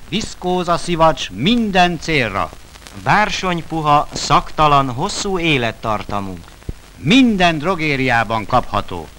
Viszkóza szivacs minden célra. Bársonypuha, szaktalan, hosszú élettartamú. Minden drogériában kapható.